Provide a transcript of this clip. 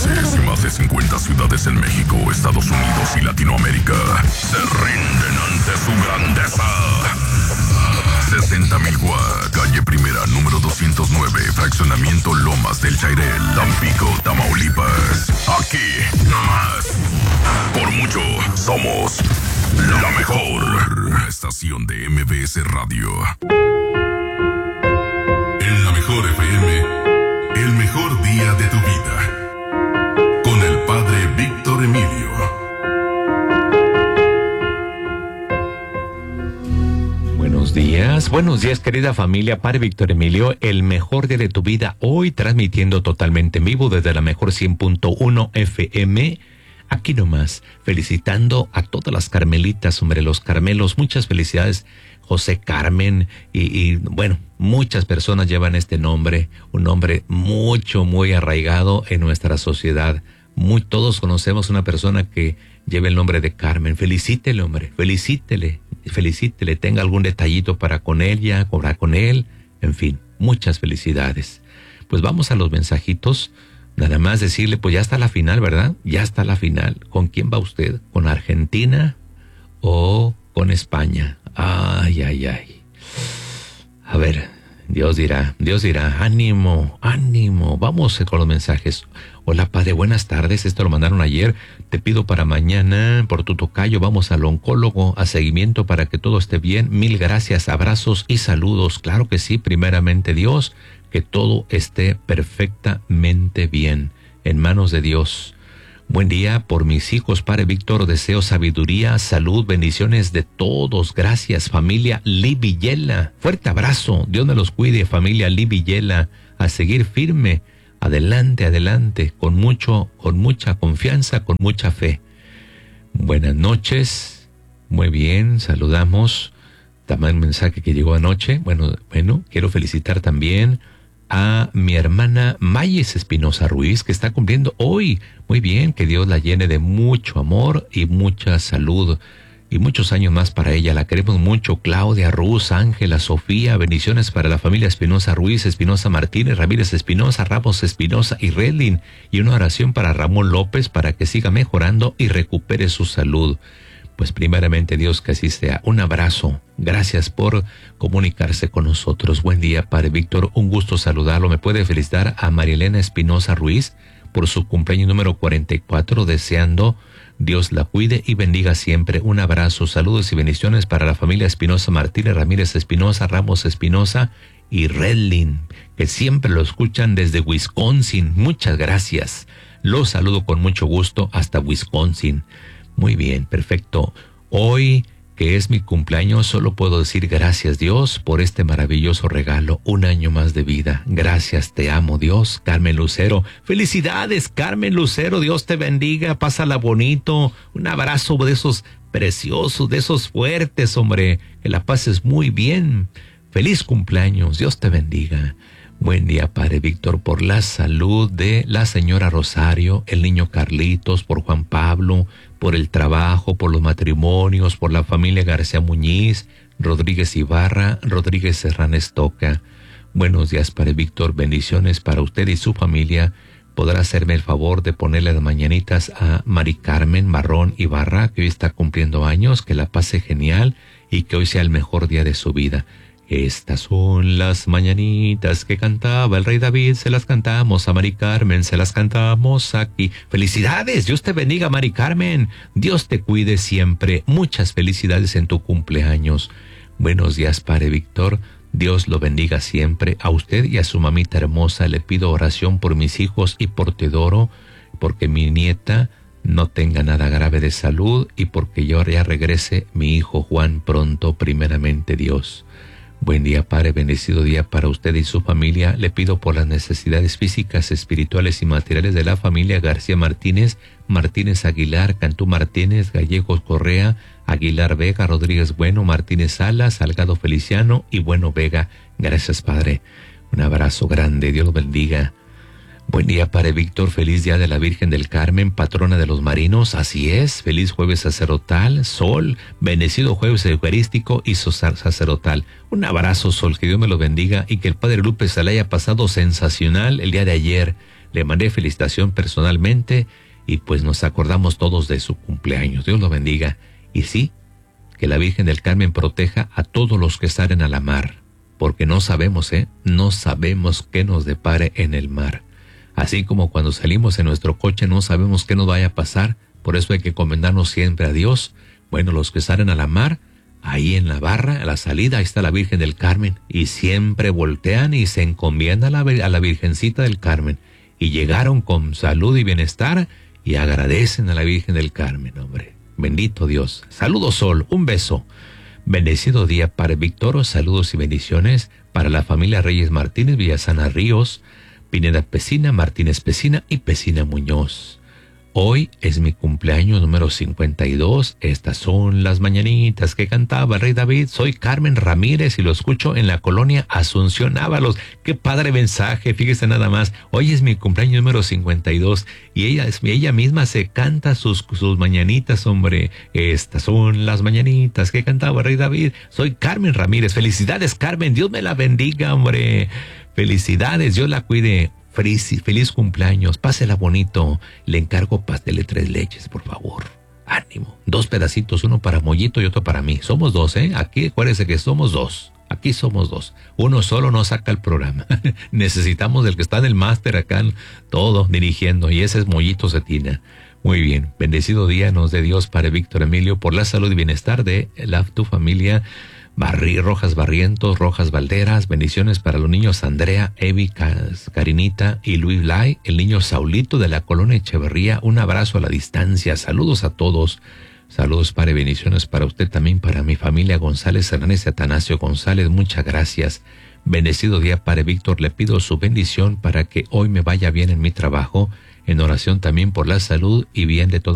países y más de 50 ciudades en México, Estados Unidos y Latinoamérica se rinden ante su grandeza. 60,000 Guá, calle Primera, número 209, fraccionamiento Lomas del Chairel, Tampico, Tamaulipas. Aquí, nomás. Por mucho, somos la mejor estación de MBS Radio. En la mejor FM, el mejor día de tu vida. Con el padre Víctor Emilio. Buenos días querida familia, padre Víctor Emilio, el mejor día de tu vida, hoy transmitiendo totalmente en vivo desde la mejor 100.1 FM, aquí nomás, felicitando a todas las carmelitas, hombre, los carmelos, muchas felicidades, José Carmen, y bueno, muchas personas llevan este nombre, un nombre muy arraigado en nuestra sociedad, todos conocemos una persona que lleva el nombre de Carmen, felicítele hombre, felicítele, tenga algún detallito para con ella, para con él, en fin, muchas felicidades. Pues vamos a los mensajitos, nada más decirle, pues ya está la final, ¿verdad? Ya está la final. ¿Con quién va usted? ¿Con Argentina o con España? Ay. A ver, Dios dirá, ánimo, vamos con los mensajes. Hola padre, buenas tardes, esto lo mandaron ayer, te pido para mañana, por tu tocayo, vamos al oncólogo, a seguimiento para que todo esté bien, mil gracias, abrazos y saludos, claro que sí, primeramente Dios, que todo esté perfectamente bien, en manos de Dios. Buen día por mis hijos, padre Víctor, deseo sabiduría, salud, bendiciones de todos, gracias familia Lee Villela, fuerte abrazo, Dios me los cuide familia Lee Villela, a seguir firme, adelante, con mucha confianza, con mucha fe. Buenas noches, muy bien, saludamos, también un mensaje que llegó anoche, bueno, quiero felicitar también a mi hermana Mayes Espinosa Ruiz, que está cumpliendo hoy. Muy bien, que Dios la llene de mucho amor y mucha salud y muchos años más para ella. La queremos mucho. Claudia, Ruz, Ángela, Sofía, bendiciones para la familia Espinosa Ruiz, Espinosa Martínez, Ramírez Espinosa, Ramos Espinosa y Redlin. Y una oración para Ramón López para que siga mejorando y recupere su salud. Pues primeramente Dios, que así sea. Un abrazo. Gracias por comunicarse con nosotros. Buen día, padre Víctor. Un gusto saludarlo. ¿Me puede felicitar a Marielena Espinosa Ruiz por su cumpleaños número 44? Deseando Dios la cuide y bendiga siempre. Un abrazo, saludos y bendiciones para la familia Espinosa Martínez, Ramírez Espinosa, Ramos Espinosa y Redlin, que siempre lo escuchan desde Wisconsin. Muchas gracias. Los saludo con mucho gusto hasta Wisconsin. Muy bien, perfecto. Hoy, que es mi cumpleaños, solo puedo decir gracias Dios por este maravilloso regalo, un año más de vida. Gracias, te amo Dios. Carmen Lucero, felicidades Carmen Lucero, Dios te bendiga, pásala bonito. Un abrazo de esos preciosos, de esos fuertes, hombre, que la pases muy bien. Feliz cumpleaños, Dios te bendiga. Buen día, padre Víctor, por la salud de la señora Rosario, el niño Carlitos, por Juan Pablo, por el trabajo, por los matrimonios, por la familia García Muñiz, Rodríguez Ibarra, Rodríguez Serrán Estoca. Buenos días, padre Víctor, bendiciones para usted y su familia. ¿Podrá hacerme el favor de ponerle las mañanitas a Mari Carmen Marrón Ibarra, que hoy está cumpliendo años, que la pase genial y que hoy sea el mejor día de su vida? Estas son las mañanitas que cantaba el rey David, se las cantamos a Mari Carmen, se las cantamos aquí. ¡Felicidades! Dios te bendiga, Mari Carmen. Dios te cuide siempre. Muchas felicidades en tu cumpleaños. Buenos días, padre Víctor. Dios lo bendiga siempre. A usted y a su mamita hermosa le pido oración por mis hijos y por Teodoro, porque mi nieta no tenga nada grave de salud y porque yo ya regrese mi hijo Juan pronto, primeramente Dios. Buen día, padre, bendecido día para usted y su familia. Le pido por las necesidades físicas, espirituales y materiales de la familia García Martínez, Martínez Aguilar, Cantú Martínez, Gallegos Correa, Aguilar Vega, Rodríguez Bueno, Martínez Salas, Salgado Feliciano y Bueno Vega. Gracias, padre. Un abrazo grande, Dios lo bendiga. Buen día, padre Víctor, feliz día de la Virgen del Carmen, patrona de los marinos, así es, feliz jueves sacerdotal, Sol, bendecido jueves eucarístico y sacerdotal. Un abrazo, Sol, que Dios me lo bendiga y que el padre Lupe se le haya pasado sensacional el día de ayer. Le mandé felicitación personalmente y pues nos acordamos todos de su cumpleaños. Dios lo bendiga. Y sí, que la Virgen del Carmen proteja a todos los que salen a la mar, porque no sabemos, no sabemos qué nos depare en el mar. Así como cuando salimos en nuestro coche no sabemos qué nos vaya a pasar, por eso hay que encomendarnos siempre a Dios. Bueno, los que salen a la mar, ahí en la barra, a la salida, ahí está la Virgen del Carmen, y siempre voltean y se encomiendan a la Virgencita del Carmen, y llegaron con salud y bienestar, y agradecen a la Virgen del Carmen, hombre. Bendito Dios. Saludos, Sol, un beso. Bendecido día para Víctor, saludos y bendiciones para la familia Reyes Martínez, Villasana Ríos, Pineda Pesina, Martínez Pesina y Pesina Muñoz. Hoy es mi cumpleaños número 52. Estas son las mañanitas que cantaba el Rey David. Soy Carmen Ramírez y lo escucho en la colonia Asunción Ábalos. Qué padre mensaje, fíjese nada más. Hoy es mi cumpleaños número 52 y ella misma se canta sus mañanitas, hombre. Estas son las mañanitas que cantaba el Rey David. Soy Carmen Ramírez. Felicidades, Carmen. Dios me la bendiga, hombre. Felicidades, Dios la cuide. Feliz cumpleaños, pásela bonito. Le encargo pastel de 3 leches, por favor. Ánimo. 2 pedacitos, uno para Mollito y otro para mí. Somos 2, Aquí acuérdense que somos 2. Aquí somos 2. Uno solo no saca el programa. Necesitamos del que está en el máster acá, todo dirigiendo. Y ese es Mollito Cetina. Muy bien. Bendecido día nos dé Dios para Víctor Emilio por la salud y bienestar de tu familia. Rojas Barrientos, Rojas Valderas, bendiciones para los niños Andrea, Evi, Karinita y Luis Lai, el niño Saulito de la colonia Echeverría, un abrazo a la distancia, saludos a todos, saludos para bendiciones para usted también, para mi familia González Hernández y Atanasio González, muchas gracias. Bendecido día para Víctor, le pido su bendición para que hoy me vaya bien en mi trabajo, en oración también por la salud y bien de toda